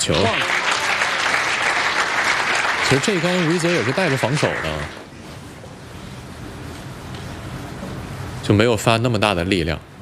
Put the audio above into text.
球。其实这一杆维泽也是带着防守的，就没有发那么大的力量。